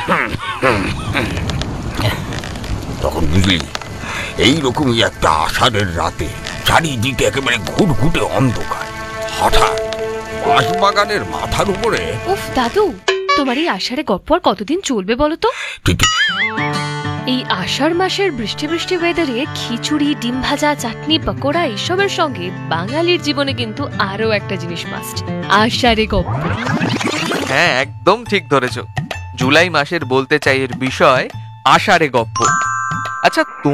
তখন বুঝলি এইরকমই একটা আষাঢ়ের রাতে চারিদিকে একেবারে ঘুটঘুটে অন্ধকার। হঠাৎ বাঁশবাগানের মাথার উপরে। উফ দাদু, তোমার এই আষাঢ়ে গপ্প আর কতদিন চলবে বলো তো? ঠিক এই আষাঢ় মাসের বৃষ্টি বৃষ্টি ওয়েদারে খিচুড়ি, ডিম ভাজা, চাটনি, পকোড়া এসবের সঙ্গে বাঙালির জীবনে কিন্তু আরো একটা জিনিস মাস্ট, আষাঢ়ে গপ্প। হ্যাঁ, একদম ঠিক ধরেছ। জুলাই মাসের বলতে চাই এর বিষয় আষাঢ়ে গপ্প। আচ্ছা,